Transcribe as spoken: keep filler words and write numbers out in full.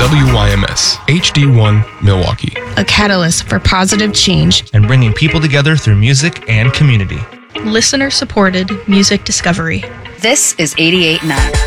W Y M S, H D one, Milwaukee. A catalyst for positive change and bringing people together through music and community. Listener-supported music discovery. This is eighty-eight point nine.